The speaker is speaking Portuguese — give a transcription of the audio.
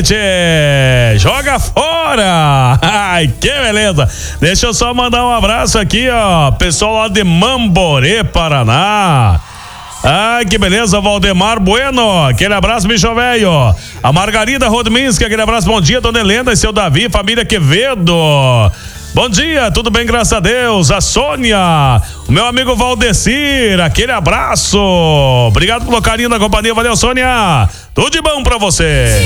tchê. Joga fora. Ai, que beleza. Deixa eu só mandar um abraço aqui, ó, pessoal lá de Mamborê, Paraná. Ai, que beleza, Valdemar Bueno, aquele abraço, bicho velho. A Margarida Rodminski, aquele abraço, bom dia, dona Helena e seu Davi, família Quevedo. Bom dia, tudo bem, graças a Deus. A Sônia, o meu amigo Valdecir, aquele abraço. Obrigado pelo carinho da companhia, valeu, Sônia. Tudo de bom pra você.